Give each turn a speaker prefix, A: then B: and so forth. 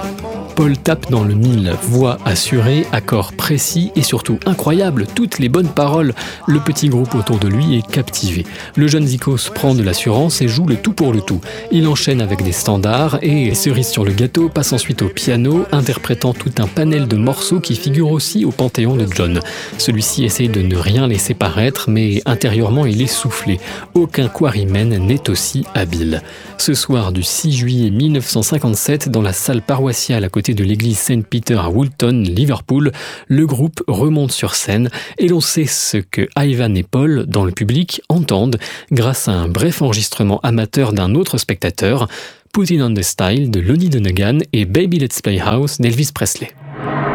A: Paul tape dans le mille, voix assurée, accords précis et surtout incroyable, toutes les bonnes paroles. Le petit groupe autour de lui est captivé. Le jeune Zikos prend de l'assurance et joue le tout pour le tout. Il enchaîne avec des standards et, cerise sur le gâteau, passe ensuite au piano, interprétant tout un panel de morceaux qui figurent aussi au panthéon de John. Celui-ci essaye de ne rien laisser paraître, mais intérieurement il est soufflé. Aucun quarryman n'est aussi habile. Ce soir du 6 juillet 1957, dans la salle paroissiale à côté de l'église Saint-Peter à Woolton, Liverpool, le groupe remonte sur scène et l'on sait ce que Ivan et Paul, dans le public, entendent grâce à un bref enregistrement amateur d'un autre spectateur, Put It On The Style de Lonnie Donegan et Baby Let's Play House d'Elvis Presley.